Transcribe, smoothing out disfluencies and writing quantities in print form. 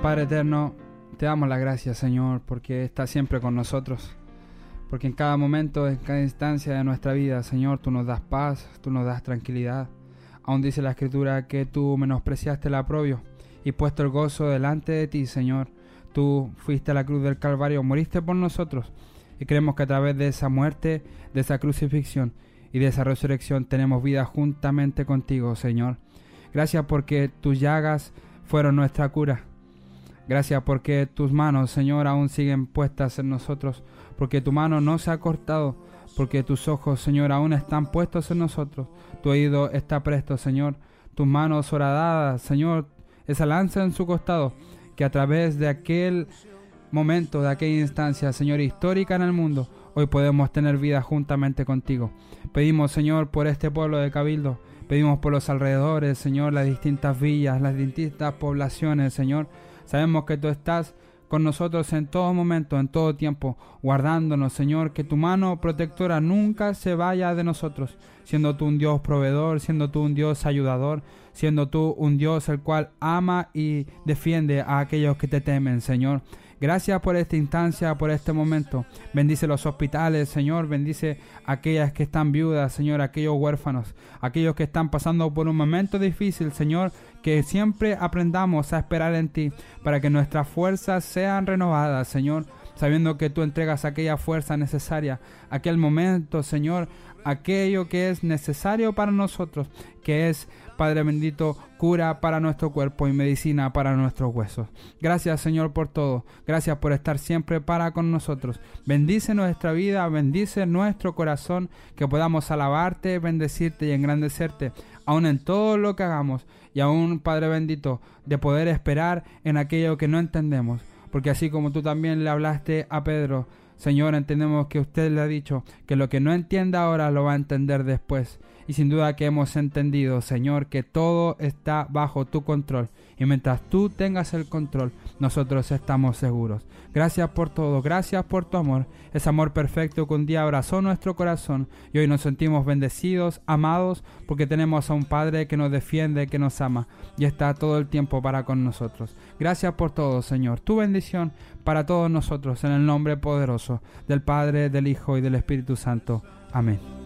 Padre eterno, te damos las gracias, Señor, porque estás siempre con nosotros. Porque en cada momento, en cada instancia de nuestra vida, Señor, tú nos das paz, tú nos das tranquilidad. Aún dice la Escritura que tú menospreciaste el oprobio y puesto el gozo delante de ti, Señor. Tú fuiste a la cruz del Calvario, moriste por nosotros. Y creemos que a través de esa muerte, de esa crucifixión y de esa resurrección tenemos vida juntamente contigo, Señor. Gracias porque tus llagas fueron nuestra cura. Gracias porque tus manos, Señor, aún siguen puestas en nosotros, porque tu mano no se ha cortado, porque tus ojos, Señor, aún están puestos en nosotros. Tu oído está presto, Señor. Tus manos horadadas, Señor, esa lanza en su costado, que a través de aquel momento, de aquella instancia, Señor, histórica en el mundo, hoy podemos tener vida juntamente contigo. Pedimos, Señor, por este pueblo de Cabildo. Pedimos por los alrededores, Señor, las distintas villas, las distintas poblaciones, Señor. Sabemos que tú estás con nosotros en todo momento, en todo tiempo, guardándonos, Señor, que tu mano protectora nunca se vaya de nosotros, siendo tú un Dios proveedor, siendo tú un Dios ayudador, siendo tú un Dios el cual ama y defiende a aquellos que te temen, Señor. Gracias por esta instancia, por este momento. Bendice los hospitales, Señor. Bendice a aquellas que están viudas, Señor, aquellos huérfanos, aquellos que están pasando por un momento difícil, Señor. Que siempre aprendamos a esperar en ti para que nuestras fuerzas sean renovadas, Señor. Sabiendo que tú entregas aquella fuerza necesaria, aquel momento, Señor, aquello que es necesario para nosotros, que es, Padre bendito, cura para nuestro cuerpo y medicina para nuestros huesos. Gracias, Señor, por todo. Gracias por estar siempre para con nosotros. Bendice nuestra vida, bendice nuestro corazón, que podamos alabarte, bendecirte y engrandecerte, aún en todo lo que hagamos, y aún, Padre bendito, de poder esperar en aquello que no entendemos. Porque así como tú también le hablaste a Pedro, Señor, entendemos que usted le ha dicho que lo que no entienda ahora lo va a entender después. Y sin duda que hemos entendido, Señor, que todo está bajo tu control. Y mientras tú tengas el control, nosotros estamos seguros. Gracias por todo, gracias por tu amor. Ese amor perfecto que un día abrazó nuestro corazón. Y hoy nos sentimos bendecidos, amados, porque tenemos a un Padre que nos defiende, que nos ama. Y está todo el tiempo para con nosotros. Gracias por todo, Señor. Tu bendición para todos nosotros, en el nombre poderoso del Padre, del Hijo y del Espíritu Santo. Amén.